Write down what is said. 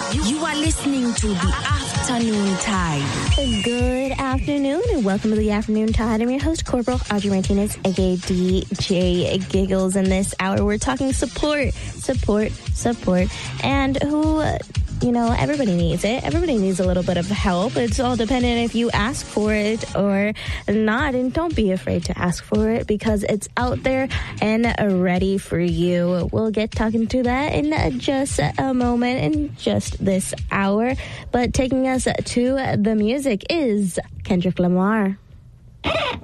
You are listening to The Afternoon Tide. Good afternoon and welcome to The Afternoon Tide. I'm your host, Corporal Audrey Martinez, aka DJ Giggles. In this hour, we're talking support. And who, everybody needs it. Everybody needs a little bit of help. It's all dependent if you ask for it or not. And don't be afraid to ask for it because it's out there and ready for you. We'll get talking to that in just a moment, in just this hour. But taking us to the music is Kendrick Lamar.